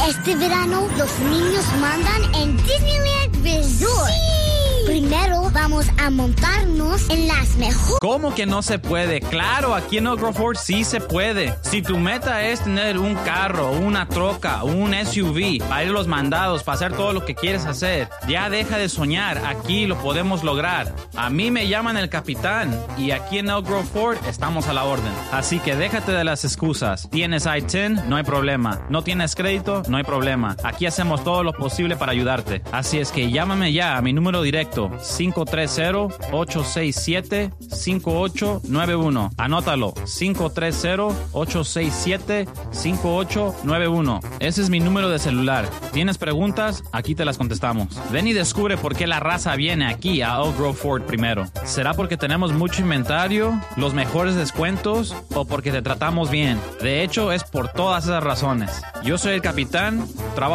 Este verano, los niños mandan en Disneyland Resort. ¡Sí! Primero, vamos a montarnos en las mejores... ¿Cómo que no se puede? Claro, aquí en Oak Grove Ford sí se puede. Si tu meta es tener un carro, una troca, un SUV, para ir a los mandados, para hacer todo lo que quieres hacer, ya deja de soñar. Aquí lo podemos lograr. A mí me llaman el capitán y aquí en Oak Grove Ford estamos a la orden. Así que déjate de las excusas. ¿Tienes I-10? No hay problema. ¿No tienes crédito? No hay problema. Aquí hacemos todo lo posible para ayudarte. Así es que llámame ya a mi número directo 530-867-5891. Anótalo, 530-867-5891. Ese es mi número de celular. ¿Tienes preguntas? Aquí te las contestamos. Ven y descubre por qué la raza viene aquí a Oak Grove Ford primero. ¿Será porque tenemos mucho inventario, los mejores descuentos o porque te tratamos bien? De hecho, es por todas esas razones. Yo soy el capitán, trabajo